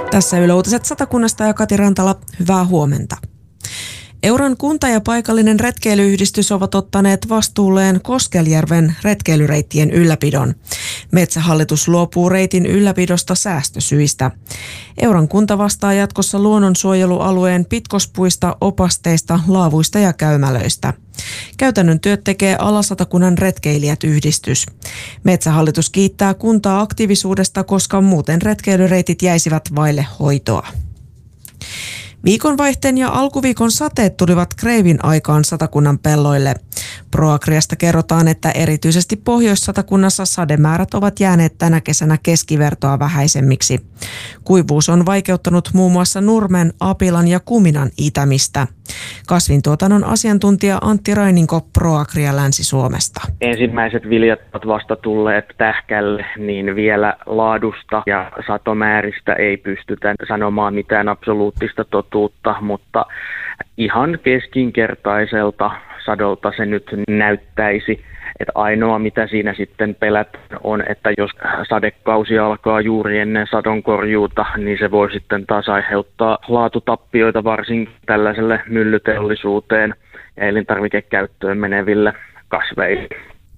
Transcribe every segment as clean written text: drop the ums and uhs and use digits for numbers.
Tässä Yle Uutiset Satakunnasta ja Kati Rantala, hyvää huomenta. Euron kunta ja paikallinen retkeilyyhdistys ovat ottaneet vastuulleen Koskeljärven retkeilyreittien ylläpidon. Metsähallitus luopuu reitin ylläpidosta säästösyistä. Euron kunta vastaa jatkossa luonnonsuojelualueen pitkospuista, opasteista, laavuista ja käymälöistä. Käytännön työt tekee Ala-Satakunnan retkeilijät-yhdistys. Metsähallitus kiittää kuntaa aktiivisuudesta, koska muuten retkeilyreitit jäisivät vaille hoitoa. Viikonvaihteen ja alkuviikon sateet tulivat kreivin aikaan Satakunnan pelloille. Proagriasta kerrotaan, että erityisesti Pohjois-Satakunnassa sademäärät ovat jääneet tänä kesänä keskivertoa vähäisemmiksi. Kuivuus on vaikeuttanut muun muassa nurmen, apilan ja kuminan itämistä. Kasvintuotannon asiantuntija Antti Raininko Proagria Länsi-Suomesta. Ensimmäiset viljat ovat vasta tulleet tähkälle, niin vielä laadusta ja satomääristä ei pystytä sanomaan mitään absoluuttista totuutta, mutta ihan keskinkertaiselta sadolta se nyt näyttäisi. Että ainoa mitä siinä sitten pelätään on, että jos sadekausi alkaa juuri ennen sadonkorjuuta, niin se voi sitten taas aiheuttaa laatutappioita varsinkin tällaiselle myllyteollisuuteen ja elintarvikekäyttöön meneville kasveille.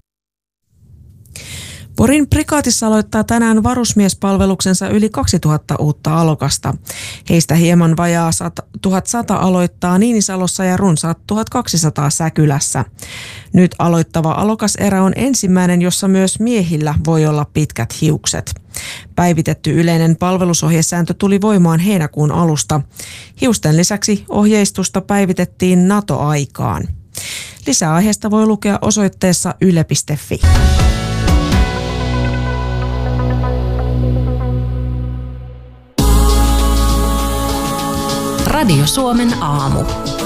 Porin prikaatissa aloittaa tänään varusmiespalveluksensa yli 2000 uutta alokasta. Heistä hieman vajaa 1100 aloittaa Niinisalossa ja runsaat 1200 Säkylässä. Nyt aloittava alokaserä on ensimmäinen, jossa myös miehillä voi olla pitkät hiukset. Päivitetty yleinen palvelusohjesääntö tuli voimaan heinäkuun alusta. Hiusten lisäksi ohjeistusta päivitettiin NATO-aikaan. Lisää aiheesta voi lukea osoitteessa yle.fi. Radio Suomen aamu.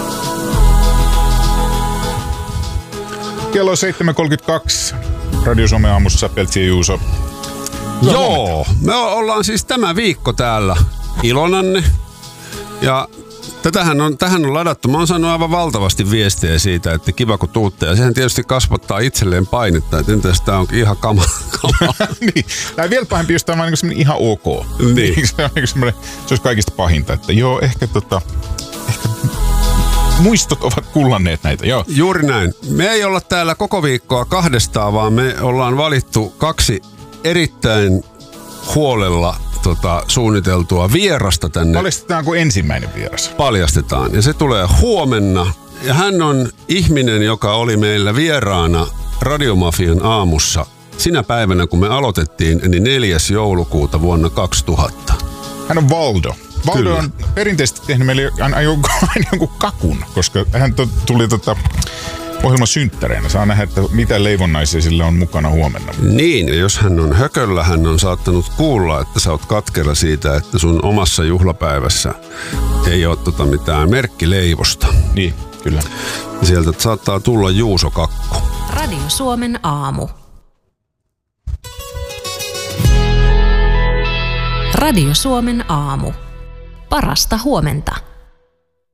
Kello 7.32. Radio Suomen aamussa Peltsi ja Juuso. Joo, me ollaan siis tämä viikko täällä ilonanne. Ja tähän on ladattu. Mä oon saanut aivan valtavasti viestejä siitä, että kiva kun tuutte. Ja sehän tietysti kasvattaa itselleen painetta, että entäs tää onkin ihan kamaa. Niin. Tämä vielä pahempi, jos tämä on niin semmoinen ihan ok. Niin. Se olisi kaikista pahinta, että joo, ehkä muistot ovat kullanneet näitä, joo. Juuri näin. Me ei olla täällä koko viikkoa kahdestaan, vaan me ollaan valittu kaksi erittäin huolella suunniteltua vierasta tänne. Paljastetaanko ensimmäinen vieras? Paljastetaan. Ja se tulee huomenna. Ja hän on ihminen, joka oli meillä vieraana Radiomafian aamussa sinä päivänä, kun me aloitettiin, niin 4. joulukuuta vuonna 2000. Hän on Valdo. Valdo on perinteisesti tehnyt meille aina jonkun kakun, koska hän tuli ohjelman synttäreinä. Saa nähdä, että mitä leivonnaisia sillä on mukana huomenna. Niin, ja jos hän on hököllä, hän on saattanut kuulla, että sä oot katkera siitä, että sun omassa juhlapäivässä ei ole mitään merkkileivosta. Niin, kyllä. Sieltä saattaa tulla juusokakku. Radio Suomen aamu. Radio Suomen aamu. Parasta huomenta.